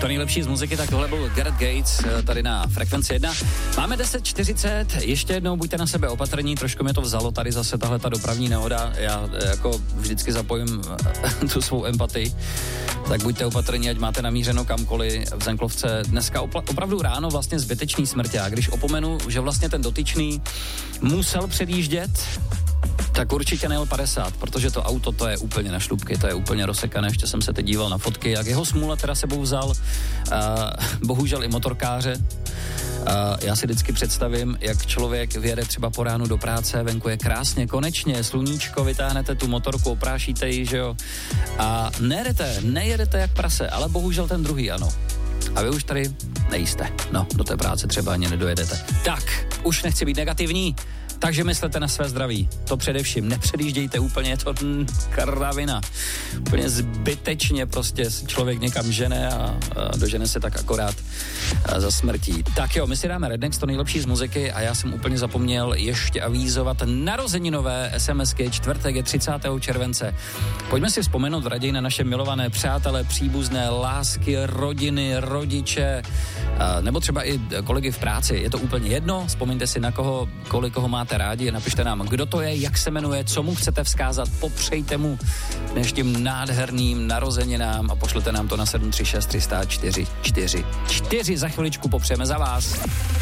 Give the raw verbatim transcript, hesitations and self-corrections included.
To nejlepší z muziky, tak tohle byl Gareth Gates tady na Frekvenci jedna. Máme deset čtyřicet, ještě jednou buďte na sebe opatrní, trošku mě to vzalo tady zase tahle ta dopravní nehoda. Já jako vždycky zapojím tu svou empatii, tak buďte opatrní, ať máte namířeno kamkoliv. V Zenklovce dneska opla- opravdu ráno vlastně zbytečný smrťák. Když opomenu, že vlastně ten dotyčný musel předjíždět, tak určitě nejel padesát, protože to auto to je úplně na šlupky, to je úplně rozsekané, ještě jsem se teď díval na fotky, jak jeho smůla teda sebou vzal, uh, bohužel i motorkáře. Uh, já si vždycky představím, jak člověk vyjede třeba po ránu do práce, venku je krásně, konečně, sluníčko, vytáhnete tu motorku, oprášíte ji, že jo, a nejedete, nejedete jak prase, ale bohužel ten druhý ano. A vy už tady nejste, no, do té práce třeba ani nedojedete. Tak, už nechci být negativní, takže myslete na své zdraví. To především. Nepředjíždějte úplně, je to kravina. Úplně zbytečně prostě člověk někam žene a, a dožene se tak akorát a za smrtí. Tak jo, my si dáme Rednex, to nejlepší z muziky a já jsem úplně zapomněl ještě avízovat narozeninové SMSky. Čtvrtek je třicátého července. Pojďme si vzpomenout raději na naše milované přátelé, příbuzné, lásky, rodiny, rodiče, a, nebo třeba i kolegy v práci. Je to úplně jedno, vzpomeňte si na koho, kolik koho máte rádi, napište nám, kdo to je, jak se jmenuje, co mu chcete vzkázat, popřejte mu dnešním nádherným narozeninám a pošlete nám to na sedm tři šest tři nula čtyři čtyři čtyři. Za chviličku popřejeme za vás.